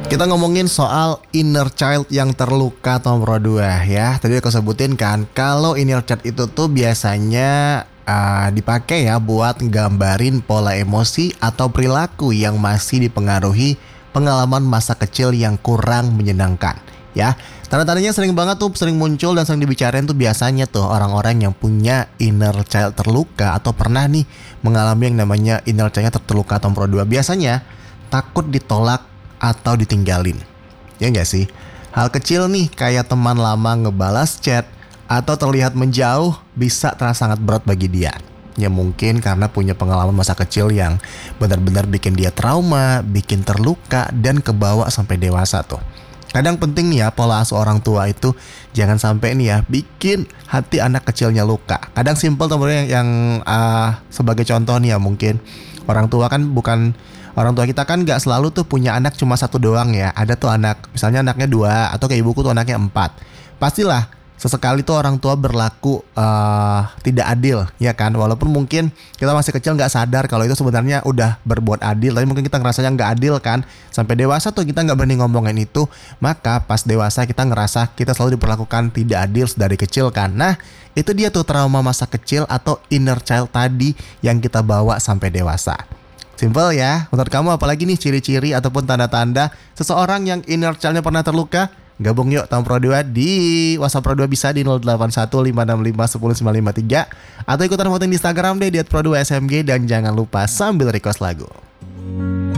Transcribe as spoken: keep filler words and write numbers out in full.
Kita ngomongin soal inner child yang terluka nomor dua ya. Tadi aku sebutin kan, kalau inner child itu tuh biasanya uh, dipakai ya buat nggambarin pola emosi atau perilaku yang masih dipengaruhi pengalaman masa kecil yang kurang menyenangkan ya. Tanda-tandanya sering banget tuh, sering muncul dan sering dibicarain tuh biasanya tuh orang-orang yang punya inner child terluka atau pernah nih mengalami yang namanya inner childnya terluka nomor dua. Biasanya takut ditolak atau ditinggalin. Ya enggak sih? Hal kecil nih kayak teman lama ngebalas chat atau terlihat menjauh bisa terasa sangat berat bagi dia. Ya mungkin karena punya pengalaman masa kecil yang benar-benar bikin dia trauma, bikin terluka dan kebawa sampai dewasa tuh. Kadang penting nih ya pola asuh orang tua itu jangan sampai nih ya bikin hati anak kecilnya luka. Kadang simpel teman yang, yang uh, sebagai contoh nih ya, mungkin orang tua kan bukan Orang tua kita kan gak selalu tuh punya anak cuma satu doang ya. Ada tuh anak, misalnya anaknya dua, atau kayak ibuku tuh anaknya empat. Pastilah sesekali tuh orang tua berlaku uh, tidak adil, ya kan. Walaupun mungkin kita masih kecil gak sadar kalau itu sebenarnya udah berbuat adil, tapi mungkin kita ngerasanya gak adil kan. Sampai dewasa tuh kita gak berani ngomongin itu. Maka pas dewasa kita ngerasa kita selalu diperlakukan tidak adil dari kecil kan. Nah itu dia tuh trauma masa kecil atau inner child tadi yang kita bawa sampai dewasa. Simple ya. Menurut kamu apalagi nih ciri-ciri ataupun tanda-tanda seseorang yang inner child-nya pernah terluka? Gabung yuk tahun Pro dua di WhatsApp Pro dua bisa di nol delapan satu lima enam lima satu nol sembilan lima tiga atau ikutan voting di Instagram deh di at pro dua S M G dan jangan lupa sambil request lagu.